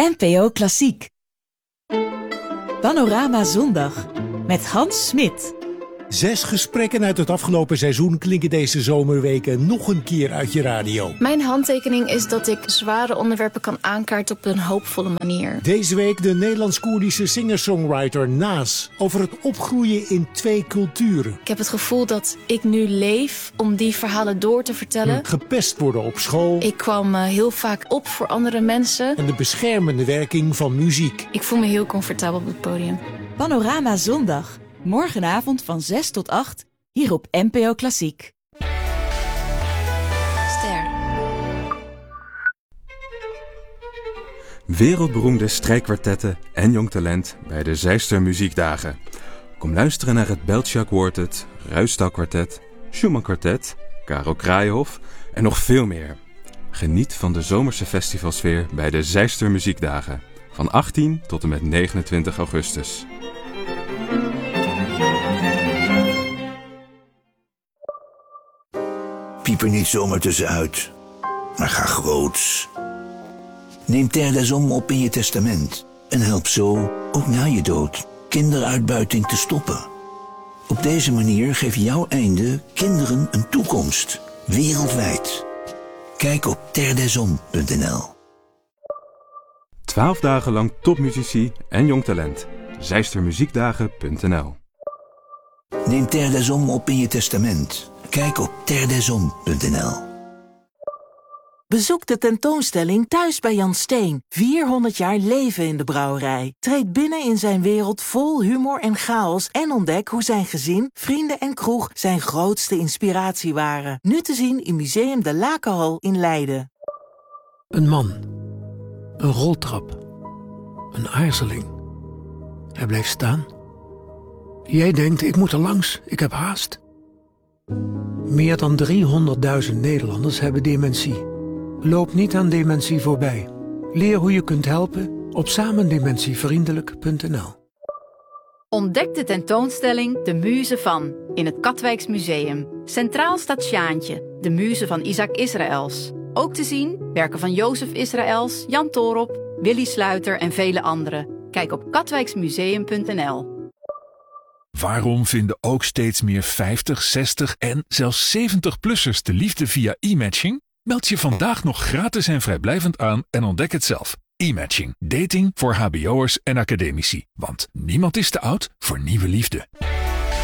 NPO Klassiek. Panorama Zondag met Hans Smit. 6 gesprekken uit het afgelopen seizoen klinken deze zomerweken nog een keer uit je radio. Mijn handtekening is dat ik zware onderwerpen kan aankaarten op een hoopvolle manier. Deze week de Nederlands-Koerdische singer-songwriter Naas over het opgroeien in 2 culturen. Ik heb het gevoel dat ik nu leef om die verhalen door te vertellen. Gepest worden op school. Ik kwam heel vaak op voor andere mensen. En de beschermende werking van muziek. Ik voel me heel comfortabel op het podium. Panorama Zondag. Morgenavond van 6 tot 8, hier op NPO Klassiek. Ster. Wereldberoemde strijkkwartetten en jong talent bij de Zijster Muziekdagen. Kom luisteren naar het Beltschak Quartet, Ruisdael Kwartet, Schumann Kwartet, Karel Kraaienhof en nog veel meer. Geniet van de zomerse festivalsfeer bij de Zijster Muziekdagen. Van 18 tot en met 29 augustus. Piep er niet zomaar tussenuit, maar ga groots. Neem Terre des Hommes op in je testament en help zo, ook na je dood, kinderuitbuiting te stoppen. Op deze manier geef jouw einde kinderen een toekomst, wereldwijd. Kijk op terredeshommes.nl. 12 dagen lang topmuzici en jong talent. Zijstermuziekdagen.nl. Neem Terre des Hommes op in je testament. Kijk op terredeshommes.nl. Bezoek de tentoonstelling Thuis bij Jan Steen. 400 jaar leven in de brouwerij. Treed binnen in zijn wereld vol humor en chaos en ontdek hoe zijn gezin, vrienden en kroeg zijn grootste inspiratie waren. Nu te zien in Museum de Lakenhal in Leiden. Een man. Een roltrap. Een aarzeling. Hij blijft staan. Jij denkt, ik moet er langs, ik heb haast. Meer dan 300.000 Nederlanders hebben dementie. Loop niet aan dementie voorbij. Leer hoe je kunt helpen op samendementievriendelijk.nl. Ontdek de tentoonstelling De Muze van in het Katwijks Museum. Centraal staat Sjaantje, de muze van Isaac Israëls. Ook te zien werken van Jozef Israëls, Jan Toorop, Willy Sluiter en vele anderen. Kijk op katwijksmuseum.nl. Waarom vinden ook steeds meer 50, 60 en zelfs 70-plussers de liefde via e-matching? Meld je vandaag nog gratis en vrijblijvend aan en ontdek het zelf. E-matching. Dating voor hbo'ers en academici. Want niemand is te oud voor nieuwe liefde.